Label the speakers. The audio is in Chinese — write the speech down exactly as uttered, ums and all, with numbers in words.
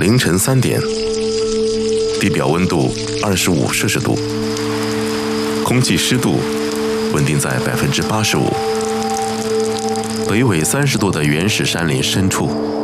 Speaker 1: 凌晨三点，地表温度二十五摄氏度，空气湿度稳定在百分之八十五。北纬三十度的原始山林深处，